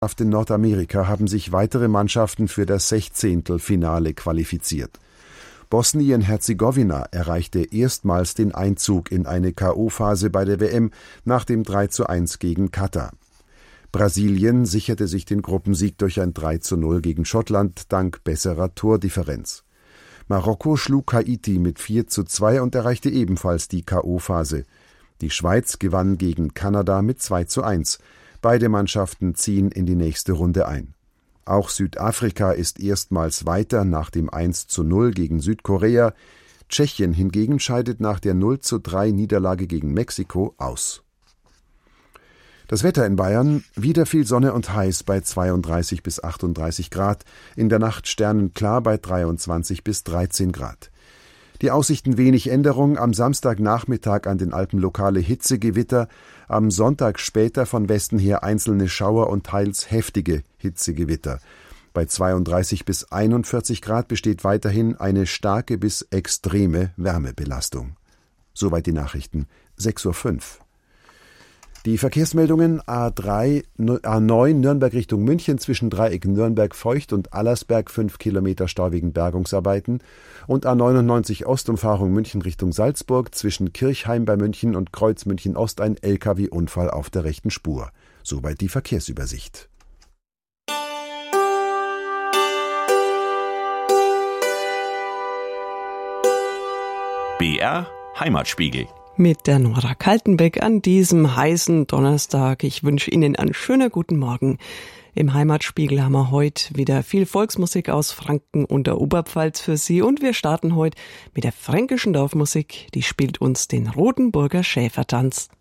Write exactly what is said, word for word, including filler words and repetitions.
in Nordamerika haben sich weitere Mannschaften für das Sechzehntelfinale qualifiziert. Bosnien-Herzegowina erreichte erstmals den Einzug in eine K O-Phase bei der W M nach dem drei zu eins gegen Katar. Brasilien sicherte sich den Gruppensieg durch ein drei zu null gegen Schottland dank besserer Tordifferenz. Marokko schlug Haiti mit vier zu zwei und erreichte ebenfalls die K O-Phase. Die Schweiz gewann gegen Kanada mit zwei zu eins. Beide Mannschaften ziehen in die nächste Runde ein. Auch Südafrika ist erstmals weiter nach dem eins zu null gegen Südkorea. Tschechien hingegen scheidet nach der null zu drei Niederlage gegen Mexiko aus. Das Wetter in Bayern: wieder viel Sonne und heiß bei zweiunddreißig bis achtunddreißig Grad, in der Nacht sternenklar bei dreiundzwanzig bis dreizehn Grad. Die Aussichten wenig Änderung, am Samstagnachmittag an den Alpen lokale Hitzegewitter, am Sonntag später von Westen her einzelne Schauer und teils heftige Hitzegewitter. Bei zweiunddreißig bis einundvierzig Grad besteht weiterhin eine starke bis extreme Wärmebelastung. Soweit die Nachrichten, sechs Uhr fünf. Die Verkehrsmeldungen: A drei, A neun Nürnberg Richtung München zwischen Dreieck Nürnberg-Feucht und Allersberg fünf Kilometer Stau wegen Bergungsarbeiten und A neunundneunzig Ostumfahrung München Richtung Salzburg zwischen Kirchheim bei München und Kreuz München Ost ein L K W-Unfall auf der rechten Spur. Soweit die Verkehrsübersicht. B R Heimatspiegel mit der Nora Kaltenbeck an diesem heißen Donnerstag. Ich wünsche Ihnen einen schönen guten Morgen. Im Heimatspiegel haben wir heute wieder viel Volksmusik aus Franken und der Oberpfalz für Sie. Und wir starten heute mit der fränkischen Dorfmusik. Die spielt uns den Rotenburger Schäfertanz.